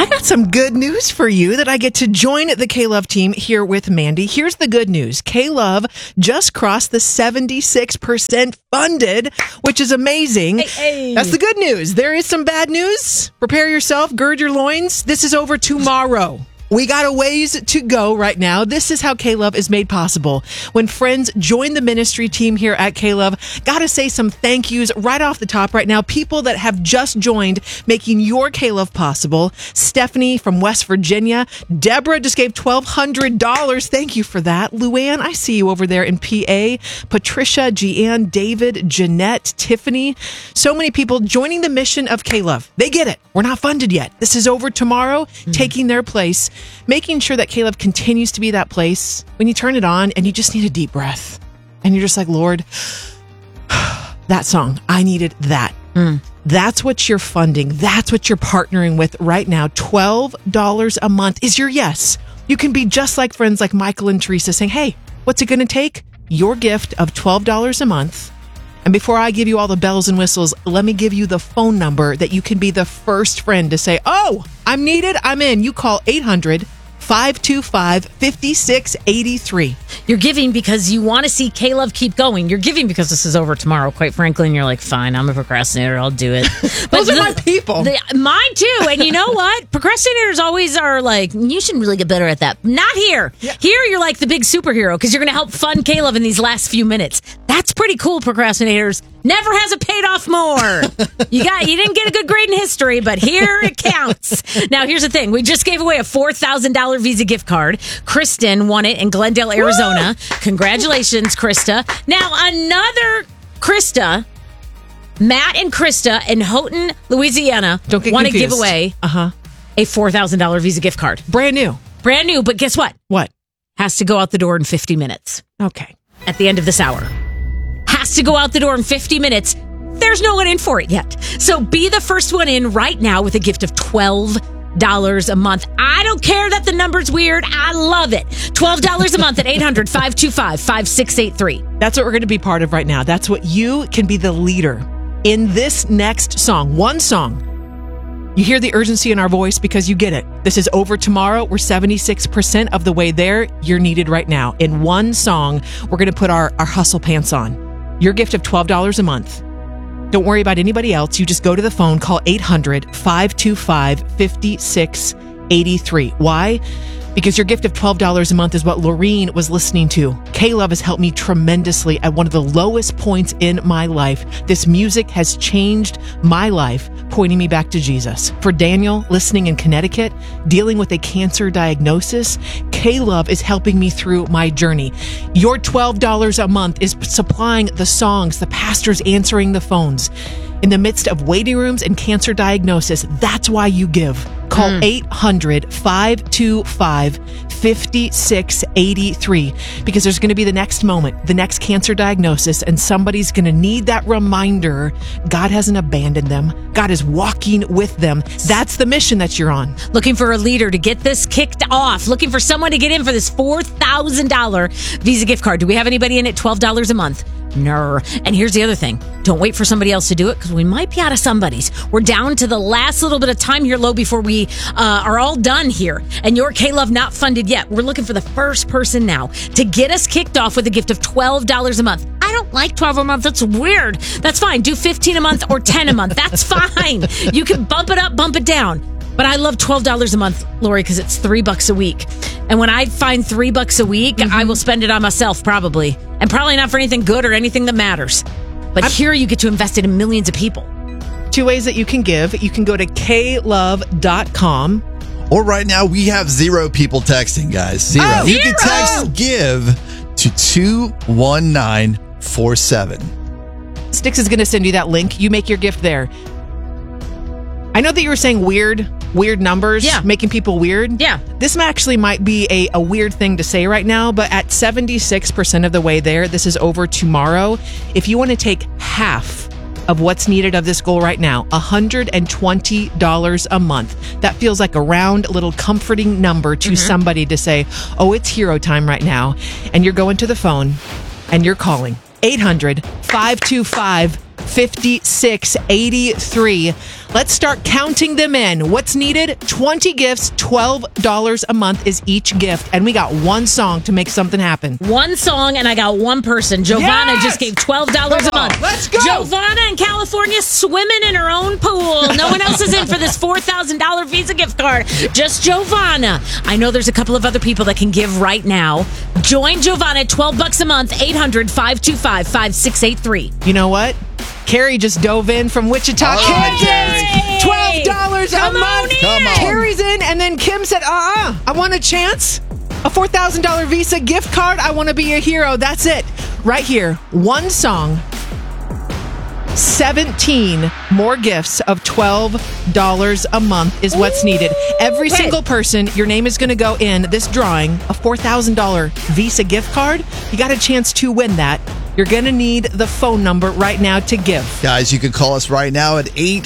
I got some good news for you that I get to join the K-Love team here with Mandy. Here's the good news. K-Love just crossed the 76% funded, which is amazing. Hey. That's the good news. There is some bad news. Prepare yourself. Gird your loins. This is over tomorrow. We got a ways to go right now. This is how K-Love is made possible. When friends join the ministry team here at K-Love, gotta say some thank yous right off the top right now. People that have just joined making your K-Love possible. Stephanie from West Virginia. Deborah just gave $1,200. Thank you for that. Luann, I see you over there in PA. Patricia, Jeanne, David, Jeanette, Tiffany. So many people joining the mission of K-Love. They get it. We're not funded yet. This is over tomorrow, taking their place. Making sure that K-Love continues to be that place when you turn it on and you just need a deep breath. And you're just like, Lord, that song, I needed that. That's what you're funding. That's what you're partnering with right now. $12 a month is your yes. You can be just like friends like Michael and Teresa saying, hey, what's it going to take? Your gift of $12 a month. And before I give you all the bells and whistles, let me give you the phone number that you can be the first friend to say, oh, I'm needed, I'm in. You call 800-525-5683. You're giving because you want to see K-Love keep going. You're giving because this is over tomorrow, quite frankly, and you're like, fine, I'm a procrastinator, I'll do it. Those are my people. Mine too. And you know what? Procrastinators always are like, you should really get better at that. Not here. Yeah. Here, you're like the big superhero because you're going to help fund K-Love in these last few minutes. That's pretty cool, procrastinators. Never has it paid off more. You didn't get a good grade in history, but here it counts. Now, here's the thing. We just gave away a $4,000 Visa gift card. Kristen won it in Glendale, Arizona. Woo! Congratulations, Krista. Now, another Krista, Matt and Krista in Houghton, Louisiana, want to give away a $4,000 Visa gift card. Brand new. Brand new, but guess what? What? Has to go out the door in 50 minutes. Okay. At the end of this hour. Has to go out the door in 50 minutes. There's no one in for it yet. So be the first one in right now with a gift of $12 a month. I don't care that the number's weird. I love it. $12 a month at 800-525-5683. That's what we're going to be part of right now. That's what you can be the leader in this next song. One song. You hear the urgency in our voice because you get it. This is over tomorrow. We're 76% of the way there. You're needed right now. In one song, we're going to put our hustle pants on. Your gift of $12 a month. Don't worry about anybody else. You just go to the phone, call 800-525-5683. Why? Because your gift of $12 a month is what Laureen was listening to. K-Love has helped me tremendously at one of the lowest points in my life. This music has changed my life, pointing me back to Jesus. For Daniel, listening in Connecticut, dealing with a cancer diagnosis, K-Love is helping me through my journey. Your $12 a month is supplying the songs, the pastors answering the phones. In the midst of waiting rooms and cancer diagnosis, that's why you give. Call 800-525-5683 because there's going to be the next moment, the next cancer diagnosis, and somebody's going to need that reminder God hasn't abandoned them. God is walking with them. That's the mission that you're on. Looking for a leader to get this kicked off. Looking for someone to get in for this $4,000 Visa gift card. Do we have anybody in at $12 a month? No. And here's the other thing. Don't wait for somebody else to do it because we might be out of somebody's. We're down to the last little bit of time here, Lo, before we are all done here. And your K-Love not funded yet. We're looking for the first person now to get us kicked off with a gift of $12 a month. I don't like 12 a month. That's weird. That's fine. Do 15 a month or 10 a month. That's fine. You can bump it up, bump it down. But I love $12 a month, Lori, because it's $3 a week. And when I find $3 a week, I will spend it on myself, probably. And probably not for anything good or anything that matters. But here you get to invest it in millions of people. Two ways that you can give. You can go to klove.com. Or right now, we have 0 people texting, guys. 0. Oh, you can text GIVE to 21947. Styx is going to send you that link. You make your gift there. I know that you were saying weird numbers, making people weird. Yeah. This actually might be a weird thing to say right now, but at 76% of the way there, this is over tomorrow. If you want to take half of what's needed of this goal right now, $120 a month. That feels like a round, little comforting number to somebody to say, oh, it's hero time right now. And you're going to the phone and you're calling 800-525 5683. Let's start counting them in. What's needed? 20 gifts, $12 a month is each gift. And we got one song to make something happen. One song, and I got one person. Giovanna Yes! just gave $12 a month. Let's go! Giovanna in California swimming in her own pool. No one else is in for this $4,000 Visa gift card. Just Giovanna. I know there's a couple of other people that can give right now. Join Giovanna at $12 a month, 800-525-5683. You know what? Carrie just dove in from Wichita, All right, Kansas. Carrie. $12 a Come on month. in. Come on. Carrie's in, and then Kim said, I want a chance. A $4,000 Visa gift card. I want to be a hero. That's it. Right here. One song. 17 more gifts of $12 a month is what's needed. Every single person, your name is going to go in this drawing, a $4,000 Visa gift card. You got a chance to win that. You're going to need the phone number right now to give. Guys, you can call us right now at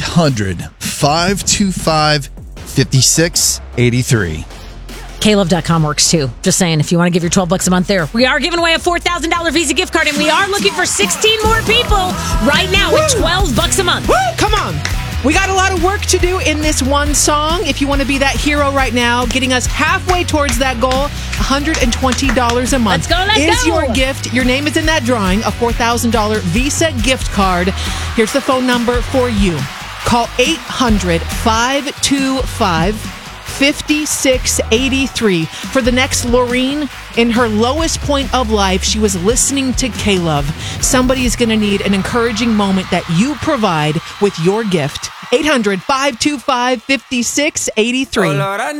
800-525-5683. Klove.com works too. Just saying, if you want to give your $12 a month there. We are giving away a $4,000 Visa gift card, and we are looking for 16 more people right now at $12 a month. Woo! Come on. We got a lot of work to do in this one song. If you want to be that hero right now, getting us halfway towards that goal, $120 a month Let's is go. your gift. Your name is in that drawing, a $4,000 Visa gift card. Here's the phone number for you. Call 800-525-5683. For the next Laureen, in her lowest point of life, she was listening to K-Love. Somebody is going to need an encouraging moment that you provide with your gift. 800-525-5683.